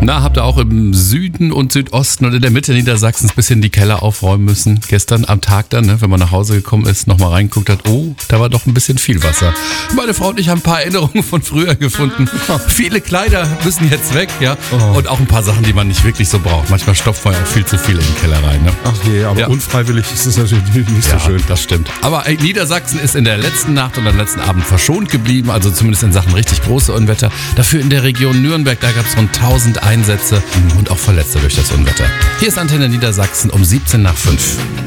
Na, habt ihr auch im Süden und Südosten und in der Mitte Niedersachsens ein bisschen die Keller aufräumen müssen? Gestern am Tag dann, wenn man nach Hause gekommen ist, nochmal reingeguckt hat, oh, da war doch ein bisschen viel Wasser. Meine Frau und ich haben ein paar Erinnerungen von früher gefunden. Viele Kleider müssen jetzt weg, ja. Und auch ein paar Sachen, die man nicht wirklich so braucht. Manchmal stopft man ja auch viel zu viel in den Keller rein, ne? Ach je, aber unfreiwillig ist es natürlich nicht so schön. Das stimmt. Aber Niedersachsen ist in der letzten Nacht und am letzten Abend verschont geblieben, also zumindest in Sachen richtig große Unwetter. Dafür in der Region Nürnberg, da gab es rund 1000 Einsätze und auch Verletzte durch das Unwetter. Hier ist Antenne Niedersachsen um 17 nach 5.